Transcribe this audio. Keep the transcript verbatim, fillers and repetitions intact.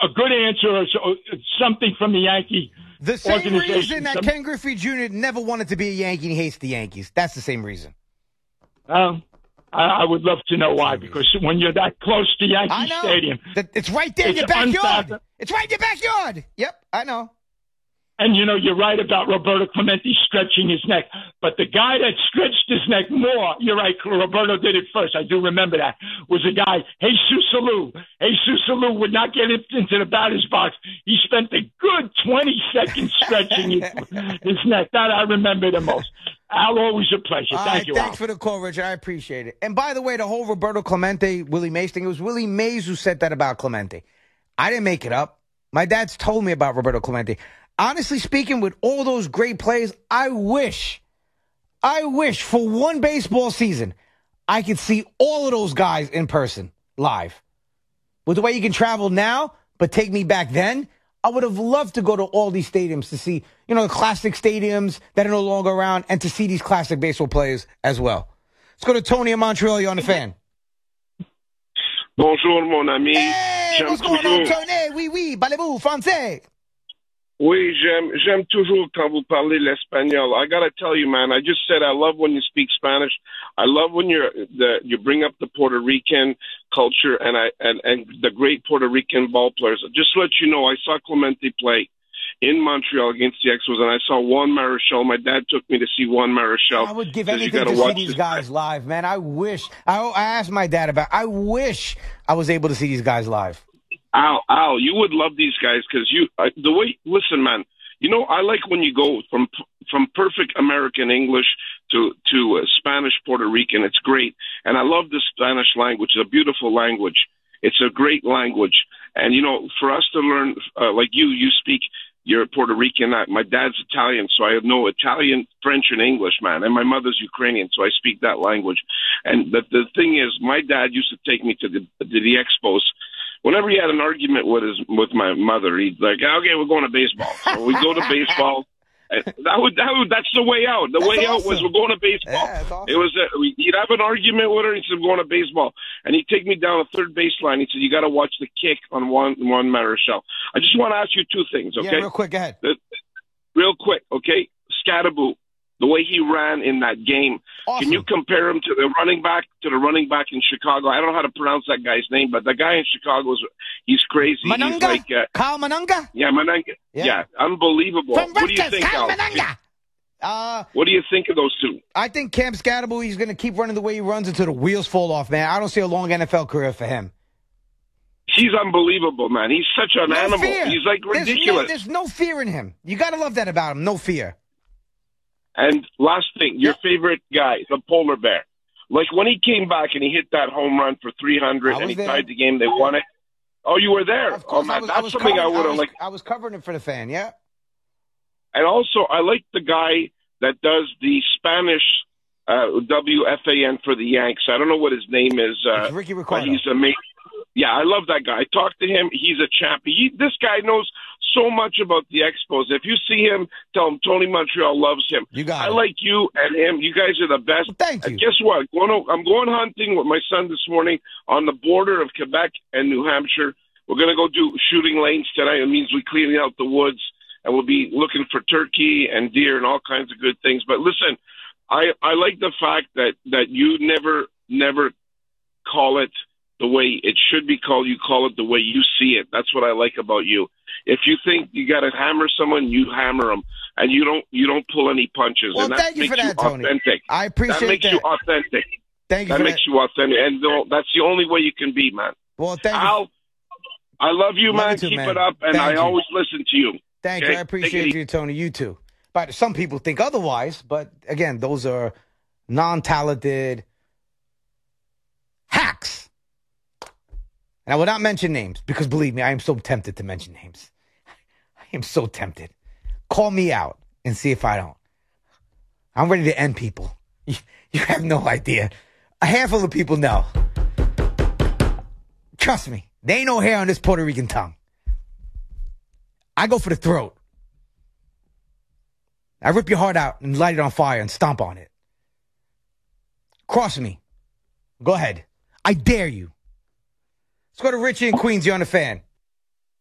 a good answer or so, something from the Yankee The same organization. reason that Some, Ken Griffey Junior never wanted to be a Yankee and he hates the Yankees. That's the same reason. Um, I, I would love to know why, because when you're that close to Yankee I know. Stadium. The, it's right there in it's your backyard. unfathom- It's right in your backyard. Yep, I know. And, you know, you're right about Roberto Clemente stretching his neck. But the guy that stretched his neck more, you're right, Roberto did it first. I do remember that, was a guy, Jesus Alou. Jesus Alou would not get into the batter's box. He spent a good twenty seconds stretching his, his neck. That I remember the most. Al, always a pleasure. All Thank right, you, thanks Al. for the call, Richard. I appreciate it. And by the way, the whole Roberto Clemente, Willie Mays thing, it was Willie Mays who said that about Clemente. I didn't make it up. My dad's told me about Roberto Clemente. Honestly speaking, with all those great plays, I wish, I wish for one baseball season, I could see all of those guys in person, live. With the way you can travel now, but take me back then, I would have loved to go to all these stadiums to see, you know, the classic stadiums that are no longer around and to see these classic baseball players as well. Let's go to Tony in Montreal. You're on the fan. Bonjour, mon ami. Hey, J'aime what's going on, toujours. Tony? Oui, oui, parlez-vous français? Oui, j'aime, j'aime toujours quand vous parlez l'espagnol. I gotta tell you, man, I just said I love when you speak Spanish. I love when you're the you bring up the Puerto Rican culture and I and, and the great Puerto Rican ball players. Just to let you know, I saw Clemente play in Montreal against the Expos, and I saw Juan Marichal. My dad took me to see Juan Marichal. I would give Says, anything to see these guys live, man. I wish. I, I asked my dad about. I wish I was able to see these guys live. Al, Al, you would love these guys because you uh, the way. Listen, man. You know, I like when you go from from perfect American English to to uh, Spanish Puerto Rican. It's great, and I love the Spanish language. It's a beautiful language. It's a great language, and you know, for us to learn, uh, like you, you speak. You're Puerto Rican. I, my dad's Italian, so I know Italian, French, and English, man. And my mother's Ukrainian, so I speak that language. And the the thing is, my dad used to take me to the to the Expos. Whenever he had an argument with his with my mother, he'd like, okay, we're going to baseball. So we go to baseball. And that would that would that's the way out. The That's way out awesome. was we're going to baseball. Yeah, that's awesome. It was a, he'd have an argument with her. He said, we're going to baseball, and he'd take me down a third baseline. He said, you got to watch the kick on Juan Juan Marichal. I just want to ask you two things, okay? Yeah, real quick, go ahead. The, real quick, okay? Scatterbo, the way he ran in that game. Awesome. Can you compare him to the running back to the running back in Chicago? I don't know how to pronounce that guy's name, but the guy in Chicago is he's crazy. Manunga? He's like uh, Kyle Manunga? yeah, Manunga. Yeah. Yeah, unbelievable. From What do you Rutgers, think, Kyle Al? Manunga. Uh, What do you think of those two? I think Cam Scatterbo, he's going to keep running the way he runs until the wheels fall off, man. I don't see a long N F L career for him. He's unbelievable, man. He's such an No animal. fear. He's like There's no, ridiculous. there's no fear in him. You got to love that about him. No fear. And last thing, your favorite guy, the polar bear. Like when he came back and he hit that home run for three hundred I and was he there. tied the game, they won it. Oh, you were there. Of course, oh, man, I was, that's I was something I covering- would I have was, like. I was covering it for the fan, yeah. And also, I like the guy that does the Spanish uh, W F A N for the Yanks. I don't know what his name is. Uh, It's Ricky but Ricardo. he's amazing. Yeah, I love that guy. I talked to him. He's a champ. He, this guy knows so much about the Expos. If you see him, tell him Tony Montreal loves him. You got I it. like you and him. You guys are the best. Well, thank you. And guess what? Going to, I'm going hunting with my son this morning on the border of Quebec and New Hampshire. We're going to go do shooting lanes tonight. It means we're cleaning out the woods, and we'll be looking for turkey and deer and all kinds of good things. But listen, I, I like the fact that, that you never, never call it the way it should be called. You call it the way you see it. That's what I like about you. If you think you got to hammer someone, you hammer them, and you don't you don't pull any punches. Well, and that thank you makes for that, you Tony. authentic. I appreciate that. makes that. you authentic. Thank you That for makes that. you authentic, and no, that's the only way you can be, man. Well, thank you. Al, I love you, Love man. you too, Keep man. it up, and Thank I you. always listen to you. Thank Okay? you. I Take appreciate it you, Tony. You too. But some people think otherwise. But again, those are non-talented hacks. And I will not mention names because, believe me, I am so tempted to mention names. I am so tempted. Call me out and see if I don't. I'm ready to end people. You, you have no idea. A handful of people know. Trust me. There ain't no hair on this Puerto Rican tongue. I go for the throat. I rip your heart out and light it on fire and stomp on it. Cross me. Go ahead. I dare you. Let's go to Richie in Queens. You're on the fan.